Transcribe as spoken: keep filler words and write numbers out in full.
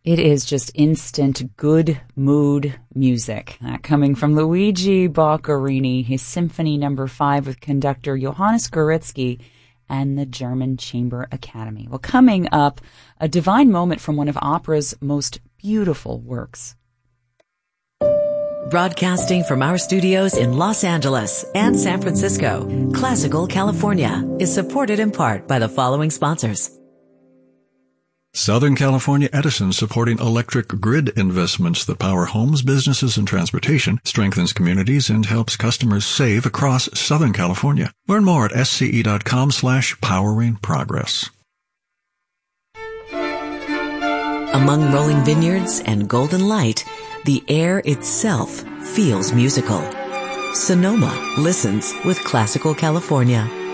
It is just instant good mood music. Uh, coming from Luigi Boccherini, his Symphony Number Five with conductor Johannes Goretzky and the German Chamber Academy. Well, coming up, a divine moment from one of opera's most beautiful works. Broadcasting from our studios in Los Angeles and San Francisco, Classical California is supported in part by the following sponsors. Southern California Edison, supporting electric grid investments that power homes, businesses, and transportation, strengthens communities, and helps customers save across Southern California. Learn more at sce.com slash powering progress. Among rolling vineyards and golden light, the air itself feels musical. Sonoma listens with Classical California.